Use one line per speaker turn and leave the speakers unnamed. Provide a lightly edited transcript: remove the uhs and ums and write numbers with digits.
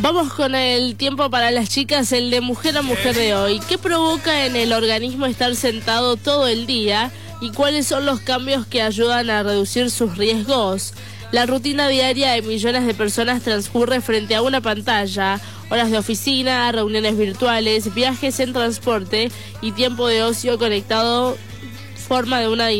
Vamos con el tiempo para las chicas, el de mujer a mujer de hoy. ¿Qué provoca en el organismo estar sentado todo el día? ¿Y cuáles son los cambios que ayudan a reducir sus riesgos? La rutina diaria de millones de personas transcurre frente a una pantalla. Horas de oficina, reuniones virtuales, viajes en transporte y tiempo de ocio conectado forma de una